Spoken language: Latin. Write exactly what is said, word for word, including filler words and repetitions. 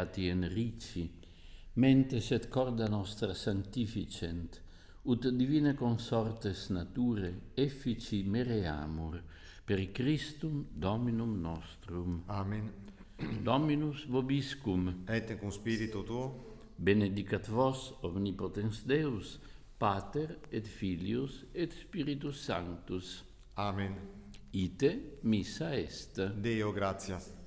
beati Enrici, mentes et corda nostra sanctificent, ut divine consortes nature effici mereamur, per Christum Dominum nostrum. Amen. Dominus vobiscum, Et cum spiritu tuo, benedicat vos omnipotens Deus, Pater et Filius et Spiritus Sanctus. Amen. Ite missa est. Deo gratias.